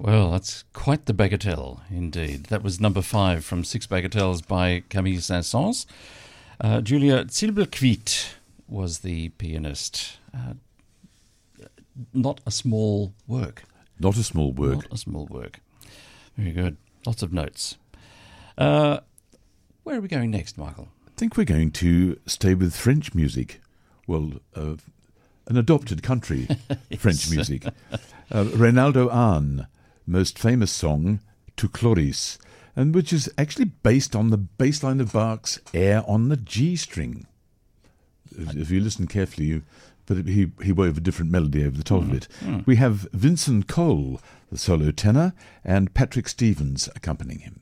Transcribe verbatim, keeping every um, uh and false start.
Well, that's quite the bagatelle, indeed. That was number five from Six Bagatelles by Camille Saint-Saëns. Uh, Julia Zielbelquiet was the pianist. Uh, not a small work. Not a small work. Not a small work. Very good. Lots of notes. Uh, where are we going next, Michael? I think we're going to stay with French music. Well, uh, an adopted country, yes. French music. Uh, Reynaldo Hahn, most famous song, To Chloris, and which is actually based on the bass line of Bach's Air on the G string. If, if you listen carefully, you, but he, he wove a different melody over the top mm. of it. Mm. We have Vincent Cole, the solo tenor, and Patrick Stevens accompanying him.